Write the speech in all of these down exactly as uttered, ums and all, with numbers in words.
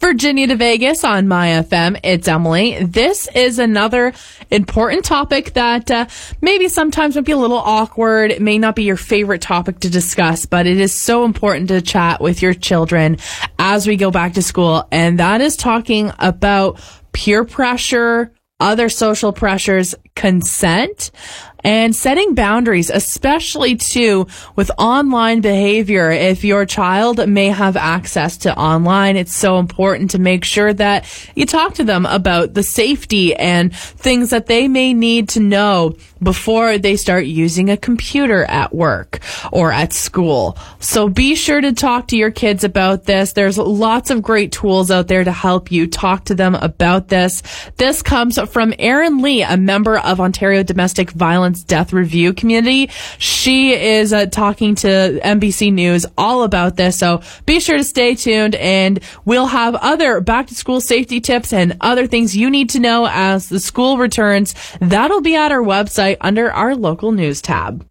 Virginia to Vegas on My F M. It's Emily. This is another important topic that uh, maybe sometimes might be a little awkward. It may not be your favorite topic to discuss, but it is so important to chat with your children as we go back to school. And that is talking about peer pressure, other social pressures, consent, and setting boundaries, especially too with online behavior. If your child may have access to online, it's so important to make sure that you talk to them about the safety and things that they may need to know before they start using a computer at work or at school. So be sure to talk to your kids about this. There's lots of great tools out there to help you talk to them about this. This comes from Erin Lee, a member of Ontario Domestic Violence Death Review Community. She is uh, talking to N B C News all about this, so be sure to stay tuned, and we'll have other back to school safety tips and other things you need to know as the school returns. That'll be at our website under our local news tab.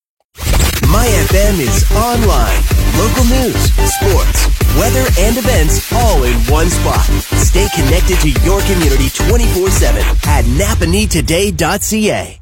My F M is online. Local news, sports, weather, and events all in one spot. Stay connected to your community twenty-four seven at napanee today dot c a.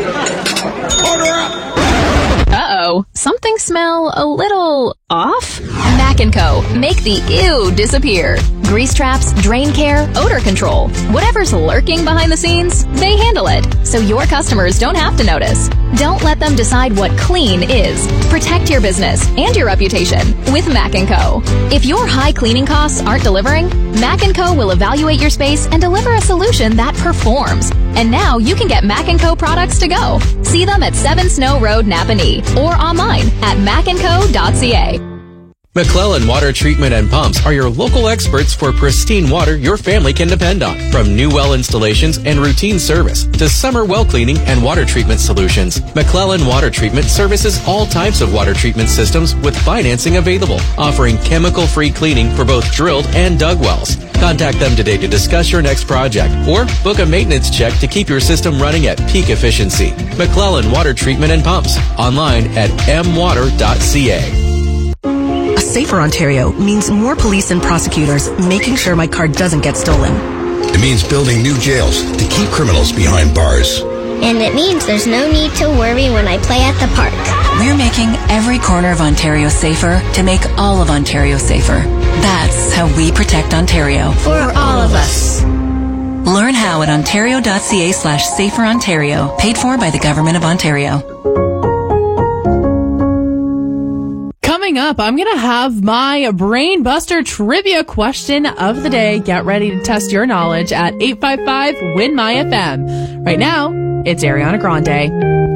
Order up! Uh-oh. Something smell a little off? Mac and Co. Make the ew disappear. Grease traps, drain care, odor control. Whatever's lurking behind the scenes, they handle it, so your customers don't have to notice. Don't let them decide what clean is. Protect your business and your reputation with Mac and Co. If your high cleaning costs aren't delivering, Mac and Co. will evaluate your space and deliver a solution that performs. And now you can get Mac and Co. products to go. See them at seven Snow Road, Napanee, or online at mac and co dot c a. McClellan Water Treatment and Pumps are your local experts for pristine water your family can depend on. From new well installations and routine service to summer well cleaning and water treatment solutions, McClellan Water Treatment services all types of water treatment systems with financing available, offering chemical-free cleaning for both drilled and dug wells. Contact them today to discuss your next project or book a maintenance check to keep your system running at peak efficiency. McClellan Water Treatment and Pumps, online at m water dot c a. A safer Ontario means more police and prosecutors making sure my car doesn't get stolen. It means building new jails to keep criminals behind bars. And it means there's no need to worry when I play at the park. We're making every corner of Ontario safer to make all of Ontario safer. That's how we protect Ontario. For all of us. Learn how at ontario dot c a slash safer Ontario. Paid for by the Government of Ontario. Coming up, I'm going to have my Brain Buster trivia question of the day. Get ready to test your knowledge at eight five five, win my F M. Right now, it's Ariana Grande.